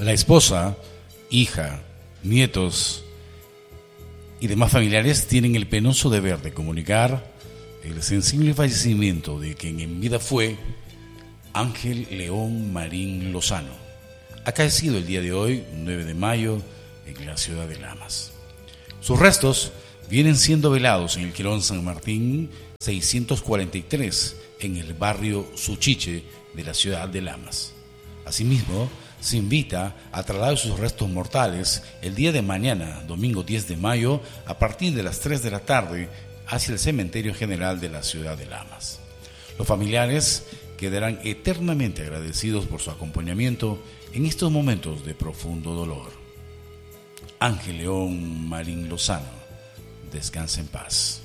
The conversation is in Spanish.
La esposa, hija, nietos y demás familiares tienen el penoso deber de comunicar el sensible fallecimiento de quien en vida fue Ángel León Marín Lozano, acaecido el día de hoy, 9 de mayo, en la ciudad de Lamas. Sus restos vienen siendo velados en el Quirón San Martín 643, en el barrio Suchiche de la ciudad de Lamas. Asimismo, se invita a trasladar sus restos mortales el día de mañana, domingo 10 de mayo, a partir de las 3 de la tarde, hacia el cementerio general de la ciudad de Lamas. Los familiares quedarán eternamente agradecidos por su acompañamiento en estos momentos de profundo dolor. Ángel León Marín Lozano, descansa en paz.